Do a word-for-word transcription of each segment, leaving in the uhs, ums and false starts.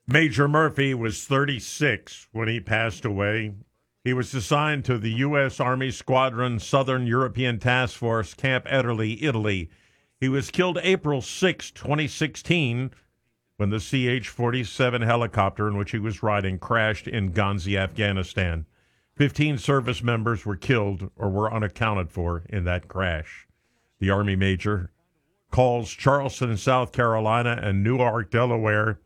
Major Murphy was thirty-six when he passed away. He was assigned to the U S. Army Squadron Southern European Task Force, Camp Ederle, Italy. He was killed April sixth, twenty sixteen, when the C H forty-seven helicopter in which he was riding crashed in Ghazni, Afghanistan. Fifteen service members were killed or were unaccounted for in that crash. The Army major calls Charleston, South Carolina, and Newark, Delaware,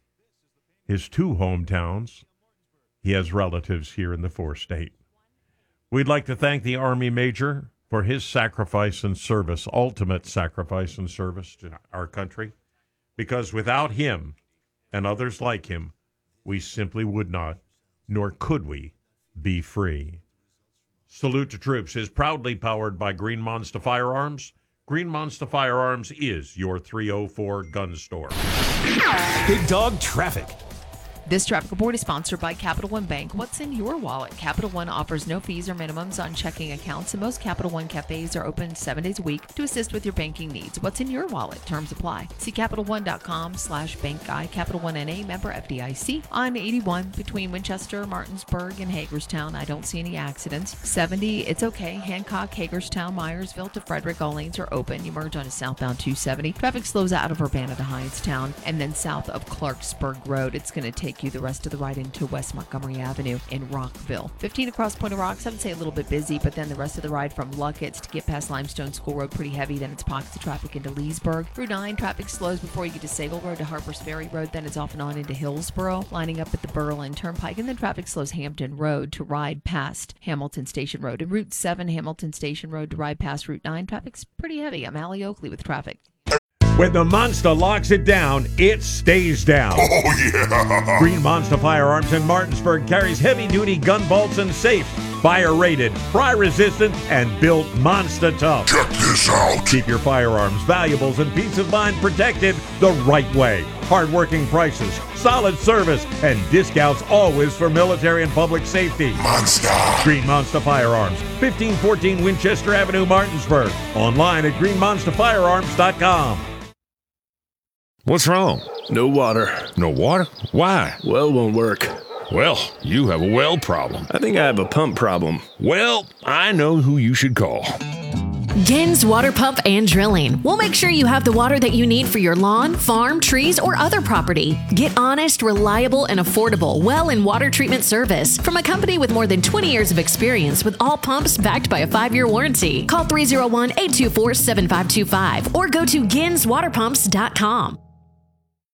his two hometowns. He has relatives here in the four-state. We'd like to thank the Army major for his sacrifice and service, ultimate sacrifice and service to our country, because without him and others like him, we simply would not, nor could we, be free. Salute to Troops is proudly powered by Green Monster Firearms. Green Monster Firearms is your three oh four gun store. Big Dog Traffic. This traffic report is sponsored by Capital One Bank. What's in your wallet? Capital One offers no fees or minimums on checking accounts, and most Capital One cafes are open seven days a week to assist with your banking needs. What's in your wallet? Terms apply. See CapitalOne.com slash bank guy. Capital One N A, member F D I C. On eighty-one between Winchester, Martinsburg, and Hagerstown, I don't see any accidents. seventy, it's okay. Hancock, Hagerstown, Myersville to Frederick, all lanes are open. You merge onto southbound two seventy. Traffic slows out of Urbana to Hyattstown, and then south of Clarksburg Road. It's going to take you the rest of the ride into West Montgomery Avenue in Rockville. fifteen across Point of Rocks, I would say a little bit busy, but then the rest of the ride from Luckett's to get past Limestone School Road pretty heavy. Then it's pockets of traffic into Leesburg. Route nine, traffic slows before you get to Sable Road to Harpers Ferry Road. Then it's off and on into Hillsboro, lining up at the Berlin Turnpike. And then traffic slows Hampton Road to ride past Hamilton Station Road. And Route seven, Hamilton Station Road to ride past Route nine. Traffic's pretty heavy. I'm Allie Oakley with traffic. When the Monster locks it down, it stays down. Oh, yeah! Green Monster Firearms in Martinsburg carries heavy-duty gun vaults and safes. Fire-rated, fry-resistant, and built monster tough. Check this out. Keep your firearms, valuables, and peace of mind protected the right way. Hard-working prices, solid service, and discounts always for military and public safety. Monster. Green Monster Firearms, fifteen fourteen Winchester Avenue, Martinsburg. Online at green monster firearms dot com. What's wrong? No water. No water? Why? Well won't work. Well, you have a well problem. I think I have a pump problem. Well, I know who you should call. Gins Water Pump and Drilling. We'll make sure you have the water that you need for your lawn, farm, trees, or other property. Get honest, reliable, and affordable well and water treatment service from a company with more than twenty years of experience with all pumps backed by a five-year warranty. Call three oh one, eight two four, seven five two five or go to gins water pumps dot com.